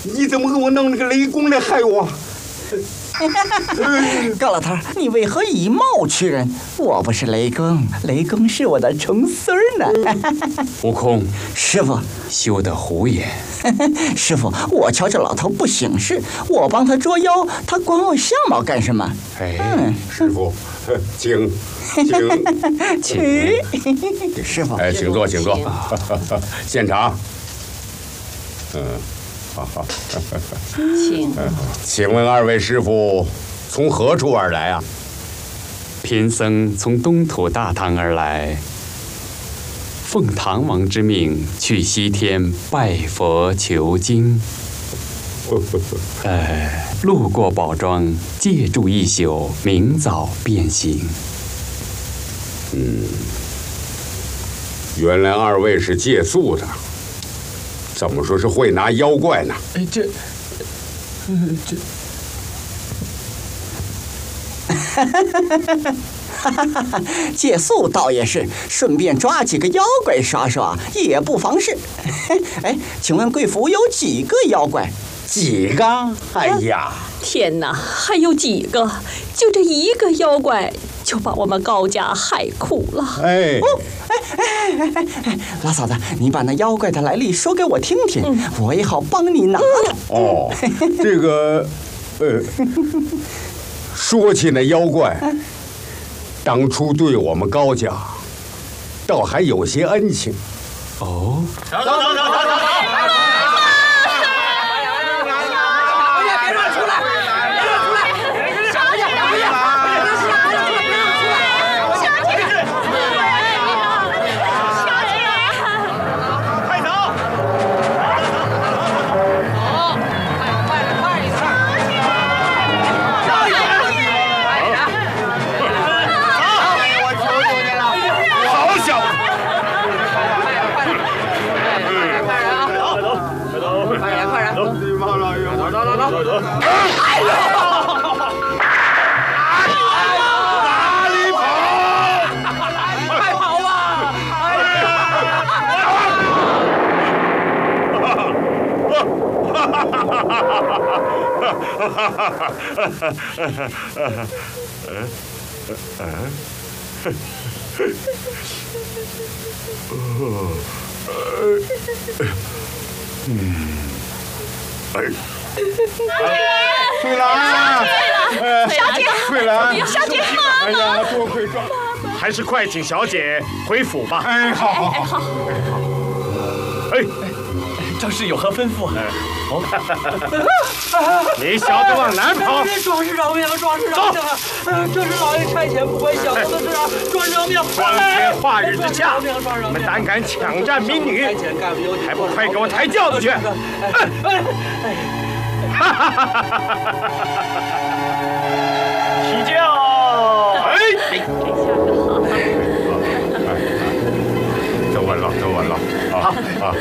你怎么给我弄那个雷公来害我？ 高老头，你为何以貌取人？我不是雷公，雷公是我的重孙呢。 悟空， 师傅， 休得胡言。 师傅，我瞧这老头不省事，我帮他捉妖，他管我相貌干什么？ 师傅，请。 师傅， 请坐，请坐。现场。好。请问二位师傅从何处而来啊？ 贫僧从东土大唐而来，奉唐王之命去西天拜佛求经。路过宝庄，借住一宿，明早便行。 原来二位是借宿的，怎么说是会拿妖怪呢？ 借宿倒也是，顺便抓几个妖怪耍耍也不妨事。请问贵府有几个妖怪？ 几个？哎呀， 天哪，还有几个？就这一个妖怪，就把我们高家害苦了。 老嫂子，你把那妖怪的来历说给我听听，我也好帮你拿他。 这个，说起那妖怪，当初对我们高家，倒还有些恩情。 哦， 走！ 翠兰， 小姐， 哎呀，多亏庄， 还是快请小姐回府吧。 好。 张氏有何吩咐？ 你小子往哪跑！ 壮士饶命！壮士饶命！这是老爷差遣不关小子的事啊！壮士饶命！ 光天化日之下，你们胆敢抢占民女，还不快给我抬轿子去！起轿！ 都稳了。好。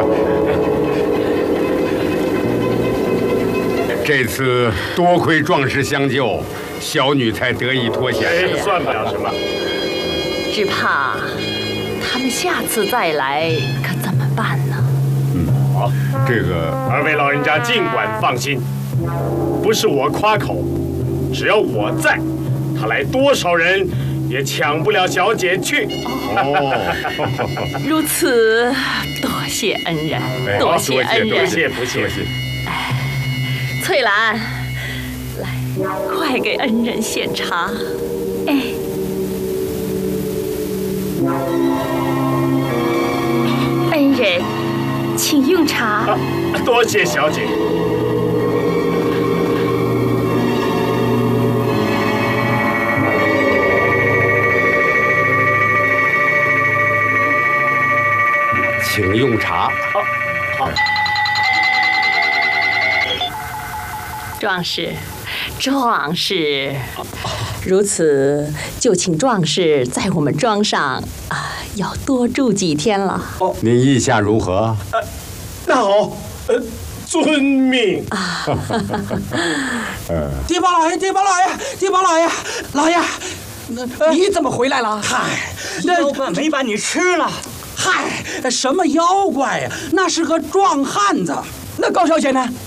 这次多亏壮士相救，小女才得以脱险。 算不了什么。 只怕他们下次再来可怎么办呢？ 好， 这个二位老人家尽管放心，不是我夸口，只要我在，他来多少人也抢不了小姐去。 如此，多谢恩人，多谢恩人， 不谢。 翠兰，来，快给恩人献茶。 恩人，请用茶。 多谢小姐。 请用茶。 好。 壮士，如此就请壮士在我们庄上要多住几天了。 您意下如何？ 那好，遵命。 地包老爷，老爷，你怎么回来了？嗨， 妖怪没把你吃了。 嗨，什么妖怪呀？那是个壮汉子。那高小姐呢？